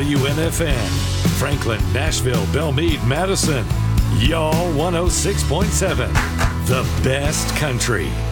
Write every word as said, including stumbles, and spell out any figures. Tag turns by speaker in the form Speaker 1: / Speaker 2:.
Speaker 1: W N F N, Franklin, Nashville, Belmead, Madison. Y'all one oh six point seven, the best country.